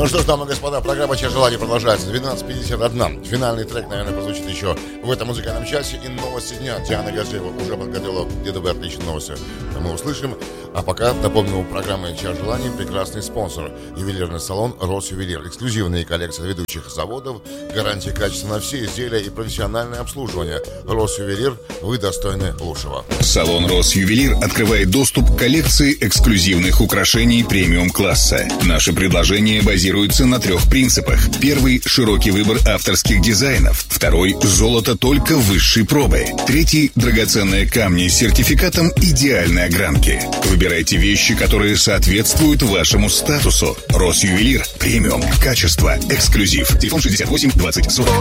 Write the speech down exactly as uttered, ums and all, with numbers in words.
Ну что ж, дамы и господа, программа «Час желаний» продолжается. двенадцать пятьдесят один. Финальный трек, наверное, прозвучит еще в этом музыкальном часе. И новости дня. Диана Газеева уже подготовила где-то бы отличные новости. Мы услышим. А пока напомню, у программы «Час желаний» прекрасный спонсор. Ювелирный салон «Росювелир». Эксклюзивные коллекции ведущих заводов. Гарантия качества на все изделия и профессиональное обслуживание. «Росювелир». Вы достойны лучшего. Салон «Росювелир» открывает доступ к коллекции эксклюзивных украшений премиум-класса. Наше предложение базируется на трех принципах. Первый – широкий выбор авторских дизайнов. Второй – золото только высшей пробы. Третий – драгоценные камни с сертификатом идеальной огранки. Выбирайте вещи, которые соответствуют вашему статусу. «Росювелир». Премиум. Качество. Эксклюзив. Телефон шестьдесят восемь двадцать сорок.